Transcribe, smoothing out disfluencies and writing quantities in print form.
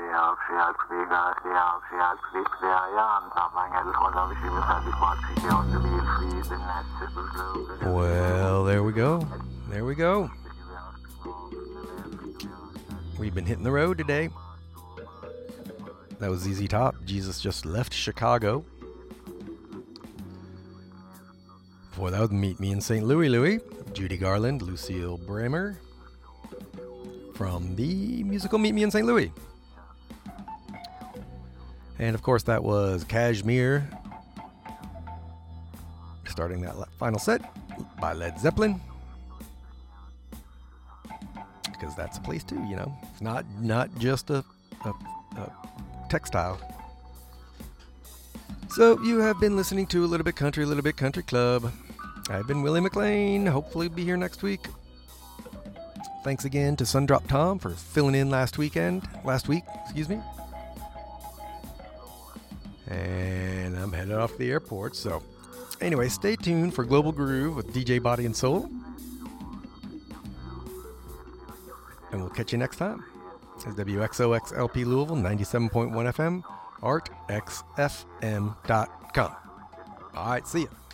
Well, there we go. There we go. We've been hitting the road today. That was ZZ Top. Jesus Just Left Chicago. Before that was Meet Me in St. Louis. Judy Garland, Lucille Bremer. From the musical Meet Me in St. Louis. And of course that was Kashmir. Starting that final set by Led Zeppelin. Because that's a place too, you know. It's not just a textile. So you have been listening to A Little Bit Country, A Little Bit Country Club. I've been Willie McLean. Hopefully be here next week. Thanks again to Sundrop Tom for filling in last week. And I'm headed off to the airport. So anyway, stay tuned for Global Groove with DJ Body and Soul. And we'll catch you next time. It's WXOXLP Louisville, 97.1 FM, artxfm.com. All right, see ya.